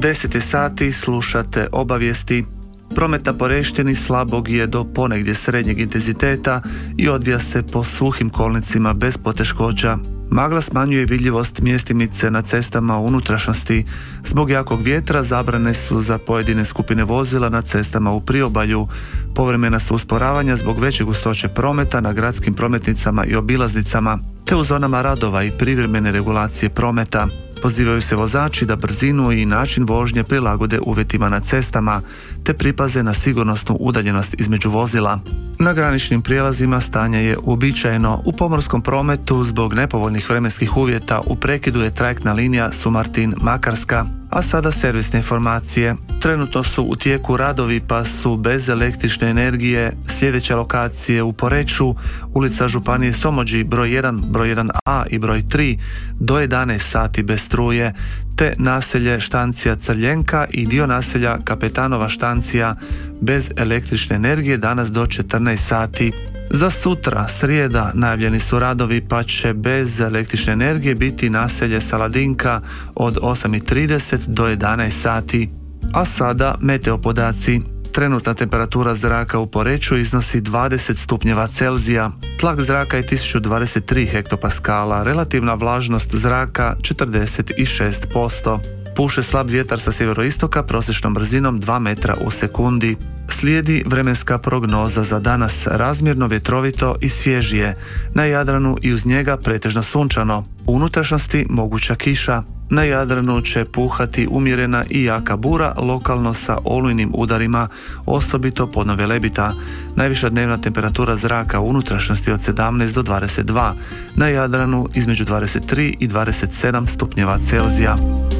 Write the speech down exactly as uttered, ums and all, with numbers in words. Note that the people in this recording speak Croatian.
deset je sati, slušate obavijesti. Promet na Poreštini slabog je do ponegdje srednjeg intenziteta i odvija se po suhim kolnicima bez poteškoća. Magla smanjuje vidljivost mjestimice na cestama u unutrašnjosti. Zbog jakog vjetra zabrane su za pojedine skupine vozila na cestama u priobalju. Povremena su usporavanja zbog veće gustoće prometa na gradskim prometnicama i obilaznicama, te u zonama radova i privremene regulacije prometa. Pozivaju se vozači da brzinu i način vožnje prilagode uvjetima na cestama, te pripaze na sigurnosnu udaljenost između vozila. Na graničnim prijelazima stanje je uobičajeno. U pomorskom prometu zbog nepovoljnih vremenskih uvjeta u prekidu je trajektna linija Sumartin-Makarska. A sada servisne informacije. Trenutno su u tijeku radovi pa su bez električne energije sljedeće lokacije u Poreču, ulica Županije Somođi broj jedan, broj jedan a i broj tri do jedanaest sati bez struje, te naselje Štancija Crljenka i dio naselja Kapetanova Štancija bez električne energije danas do četrnaest sati. Za sutra, srijeda, najavljeni su radovi pa će bez električne energije biti naselje Saladinka od osam i trideset do jedanaest sati. A sada meteo podaci. Trenutna temperatura zraka u Poreču iznosi dvadeset stupnjeva Celzija. Tlak zraka je tisuću dvadeset tri hektopaskala, relativna vlažnost zraka četrdeset šest posto. Puše slab vjetar sa sjeveroistoka prosječnom brzinom dva metra u sekundi. Slijedi vremenska prognoza za danas, razmjerno vjetrovito i svježije. Na Jadranu i uz njega pretežno sunčano. U unutrašnjosti moguća kiša. Na Jadranu će puhati umjerena i jaka bura, lokalno sa olujnim udarima, osobito podno Velebita. Najviša dnevna temperatura zraka u unutrašnjosti od sedamnaest do dvadeset dva. Na Jadranu između dvadeset tri i dvadeset sedam stupnjeva Celzija.